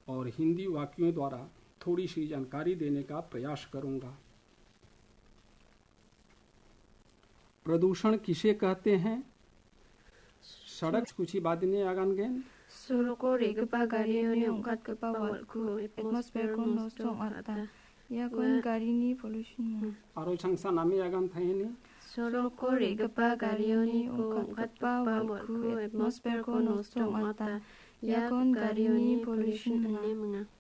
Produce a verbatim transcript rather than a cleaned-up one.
और हिंदी वाक्यों द्वारा थोड़ी सी जानकारी देने का प्रयास करूंगा। प्रदूषण किसे कहते हैं? सड़क कुछ ही बाद में आगान gain Suruko rigpa garini ungkat kepa walku atmosphere ko nostong arta. Ya kon garini pollution mo. आरो संसा नामी आगान थे ने Suruko rigpa garini ungkat kepa walku atmosphere ko nostong arta. Ya kon garini pollution mo.